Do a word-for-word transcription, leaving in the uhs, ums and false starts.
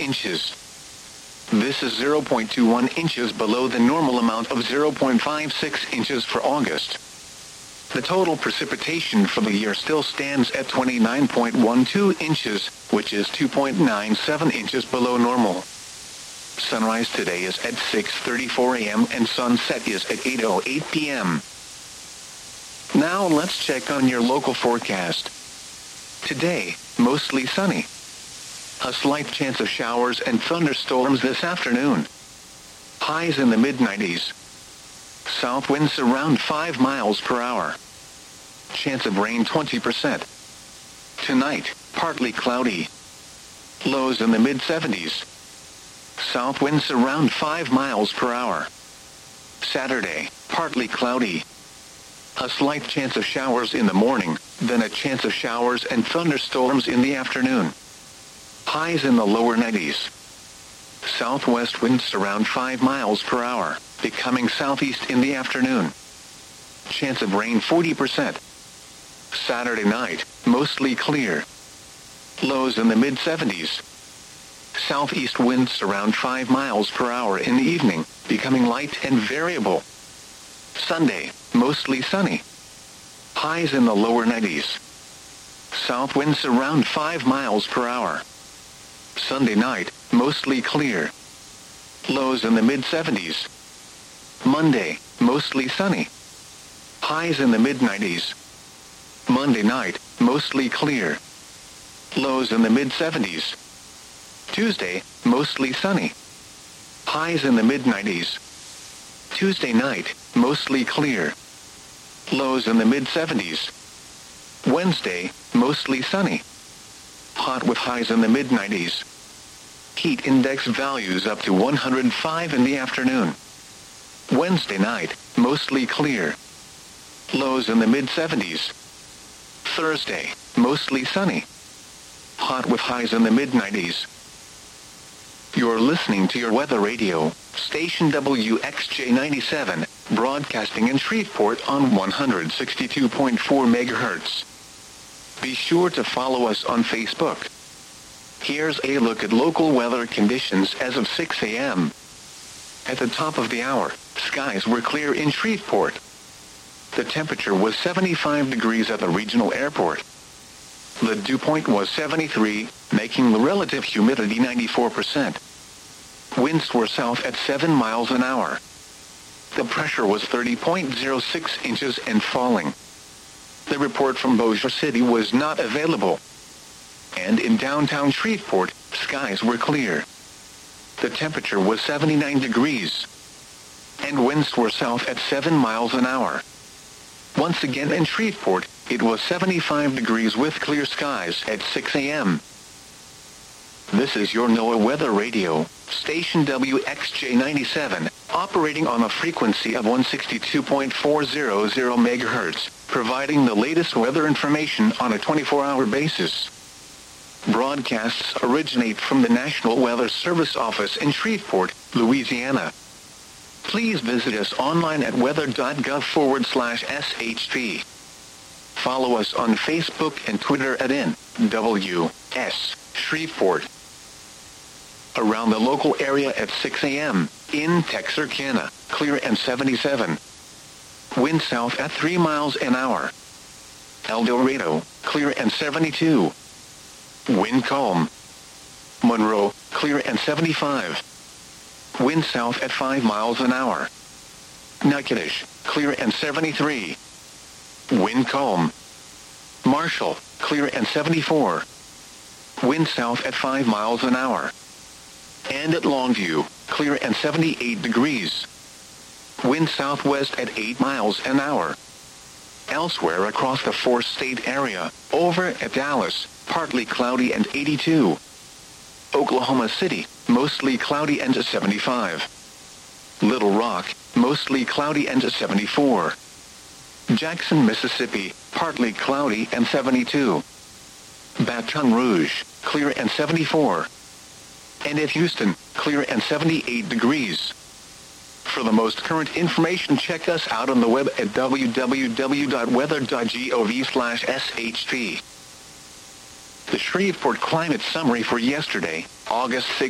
inches. This is zero point two one inches below the normal amount of zero point five six inches for August. The total precipitation for the year still stands at twenty-nine point one two inches, which is two point nine seven inches below normal. Sunrise today is at six thirty-four a m and sunset is at eight oh eight p m Now let's check on your local forecast. Today, mostly sunny. A slight chance of showers and thunderstorms this afternoon. Highs in the mid nineties. South winds around five miles per hour. Chance of rain twenty percent. Tonight, partly cloudy. Lows in the mid seventies. South winds around five miles per hour. Saturday, partly cloudy. A slight chance of showers in the morning, then a chance of showers and thunderstorms in the afternoon. Highs in the lower nineties. Southwest winds around five miles per hour, becoming southeast in the afternoon. Chance of rain forty percent. Saturday night, mostly clear. Lows in the mid seventies. Southeast winds around five miles per hour in the evening, becoming light and variable. Sunday, mostly sunny. Highs in the lower nineties. South winds around five miles per hour. Sunday night, mostly clear. Lows in the mid seventies. Monday, mostly sunny. Highs in the mid nineties. Monday night, mostly clear. Lows in the mid seventies. Tuesday, mostly sunny. Highs in the mid nineties. Tuesday night, mostly clear. Lows in the mid seventies. Wednesday, mostly sunny. Hot with highs in the mid nineties. Heat index values up to one hundred five in the afternoon. Wednesday night, mostly clear. Lows in the mid seventies. Thursday, mostly sunny. Hot with highs in the mid nineties. You're listening to your weather radio, station W X J ninety-seven, broadcasting in Shreveport on one hundred sixty-two point four megahertz. Be sure to follow us on Facebook. Here's a look at local weather conditions as of six a m At the top of the hour, skies were clear in Shreveport. The temperature was seventy-five degrees at the regional airport. The dew point was seventy-three, making the relative humidity ninety-four percent. Winds were south at seven miles an hour. The pressure was thirty point zero six inches and falling. The report from Bossier City was not available. And in downtown Shreveport, skies were clear. The temperature was seventy-nine degrees. And winds were south at seven miles an hour. Once again in Shreveport, it was seventy-five degrees with clear skies at six a m This is your NOAA Weather Radio, station W X J ninety-seven, operating on a frequency of one hundred sixty-two point four hundred megahertz, providing the latest weather information on a twenty-four hour basis. Broadcasts originate from the National Weather Service office in Shreveport, Louisiana. Please visit us online at weather.gov forward slash SHP. Follow us on Facebook and Twitter at N W S Shreveport. Around the local area at six a m in Texarkana, clear and seventy-seven. Wind south at three miles an hour. El Dorado, clear and seventy-two. Wind calm. Monroe, clear and seventy-five. Wind south at five miles an hour. Natchitoches, clear and seventy-three. Wind calm. Marshall, clear and seventy-four. Wind south at five miles an hour. And at Longview, clear and seventy-eight degrees. Wind southwest at eight miles an hour. Elsewhere across the four-state area, over at Dallas, partly cloudy and eighty-two. Oklahoma City, mostly cloudy and seventy-five. Little Rock, mostly cloudy and seventy-four. Jackson, Mississippi, partly cloudy and seventy-two. Baton Rouge, clear and seventy-four. And at Houston, clear and seventy-eight degrees. For the most current information, check us out on the web at w w w dot weather dot gov slash S H P. The Shreveport Climate Summary for yesterday, August sixth.